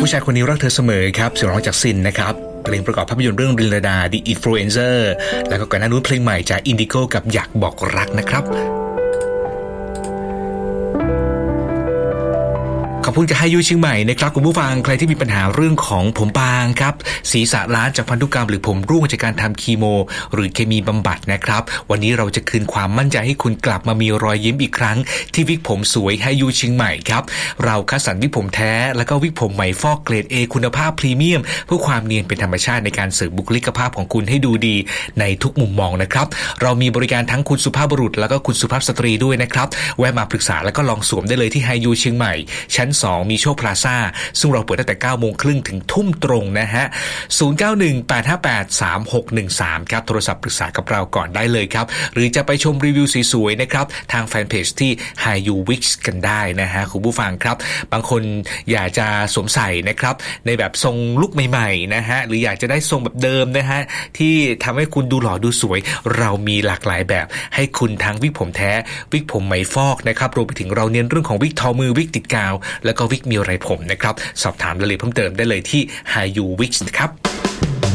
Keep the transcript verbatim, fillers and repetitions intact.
ผู้ชายคนนี้รักเธอเสมอครับเสียงร้องจากซินนะครับเพลงประกอบภาพยนตร์เรื่องรินลดา The Influencer แล้วก็ก่อนหน้านู้นเพลงใหม่จาก Indigo กับอยากบอกรักนะครับขอบคุณกับไฮยูเชียงใหม่นะครับคุณผู้ฟังใครที่มีปัญหาเรื่องของผมบางครับศีรษะล้านจากพันธุกรรมหรือผมร่วงจากการทำคีโมหรือเคมีบำบัดนะครับวันนี้เราจะคืนความมั่นใจให้คุณกลับมามีรอยยิ้มอีกครั้งที่วิกผมสวยไฮยูเชียงใหม่ครับเราคัดสรรวิกผมแท้แล้วก็วิกผมใหม่ฟอกเกรด A คุณภาพพรีเมียมเพื่อความเนียนเป็นธรรมชาติในการเสริมบุคลิกภาพของคุณให้ดูดีในทุกมุมมองนะครับเรามีบริการทั้งคุณสุภาพบุรุษแล้วก็คุณสุภาพสตรีด้วยนะครับแวะมาปรึกษาแล้วก็ลองสวมได้เลยที่ไฮยูเชียงใหม่ชั้นสองมีโชคพลาซ่าซึ่งเราเปิดตั้งแต่ เก้าโมงครึ่งถึงทุ่มตรงนะฮะศูนย์ เก้า หนึ่ง แปด ห้า แปด สาม หก หนึ่ง สามครับโทรศัพท์ปรึกษากับเราก่อนได้เลยครับหรือจะไปชมรีวิวสวยๆนะครับทางแฟนเพจที่ Hayu Wix กันได้นะฮะคุณผู้ฟังครับบางคนอยากจะสวมใส่นะครับในแบบทรงลุคใหม่ๆนะฮะหรืออยากจะได้ทรงแบบเดิมนะฮะที่ทำให้คุณดูหล่อดูสวยเรามีหลากหลายแบบให้คุณทั้งวิกผมแท้วิกผมไหมฟอกนะครับรวมไปถึงเราเน้นเรื่องของวิกทอมือวิกติดกาวแล้วก็วิกมีไรผมนะครับสอบถามรายละเอียดเพิ่มเติมได้เลยที่ Hayu Wix ครับ